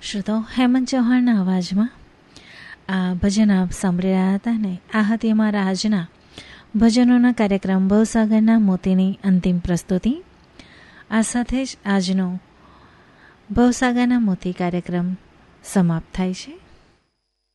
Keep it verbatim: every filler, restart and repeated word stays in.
શ્રોતો, હેમંત ચૌહાણના અવાજમાં આ ભજન આપ સાંભળી રહ્યા હતા ને આ હતી અમારા આજના ભજનોના કાર્યક્રમ ભવસાગરના મોતીની અંતિમ પ્રસ્તુતિ. આ સાથે જ આજનો ભવસાગરના મોતી કાર્યક્રમ સમાપ્ત થાય છે.